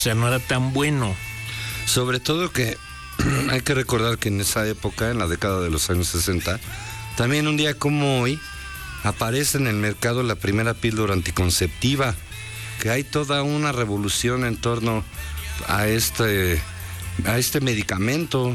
O sea, no era tan bueno. Sobre todo que hay que recordar que en esa época, en la década de los años 60, también un día como hoy, aparece en el mercado la primera píldora anticonceptiva, que hay toda una revolución en torno a este medicamento,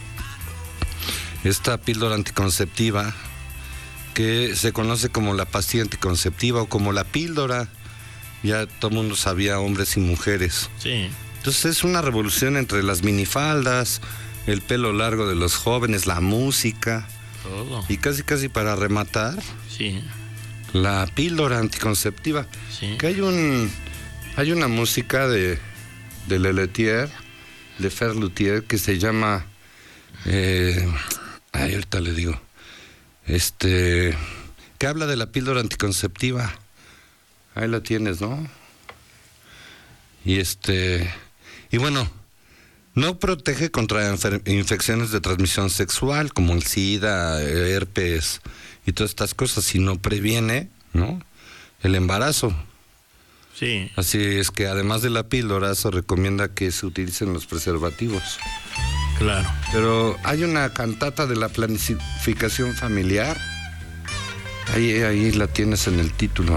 esta píldora anticonceptiva, que se conoce como la pastilla anticonceptiva o como la píldora. Ya todo el mundo sabía, hombres y mujeres. Sí. Entonces es una revolución entre las minifaldas, el pelo largo de los jóvenes, la música. Todo. Y casi para rematar, Sí. la píldora anticonceptiva. Sí. Que hay una música de Lelutier, de Fer Luthier, que se llama ahorita le digo, que habla de la píldora anticonceptiva. Ahí la tienes, ¿no? Y bueno, no protege contra infecciones de transmisión sexual como el SIDA, herpes y todas estas cosas, sino previene, ¿no?, el embarazo. Sí. Así es que además de la píldora se recomienda que se utilicen los preservativos. Claro. Pero hay una cantata de la planificación familiar. Ahí la tienes en el título.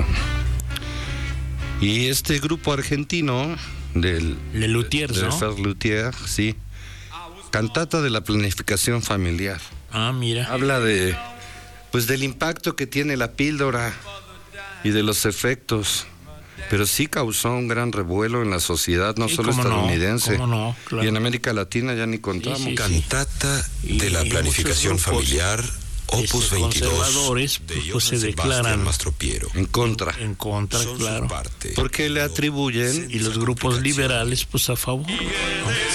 Y este grupo argentino del Lelutier, ¿no? Fer Luthier, sí. Cantata de la planificación familiar. Ah, mira. Habla del impacto que tiene la píldora y de los efectos. Pero sí causó un gran revuelo en la sociedad, no solo estadounidense. ¿Cómo no? Claro. Y en América Latina ya ni contamos. Sí. Cantata de la planificación muchos grupos, familiar, Opus 22, conservadores, de pues Johann se Sebastian declaran Mastropiero. En contra. en contra, Son su claro. parte. Porque le atribuyen Y los grupos liberales, pues a favor, ¿no?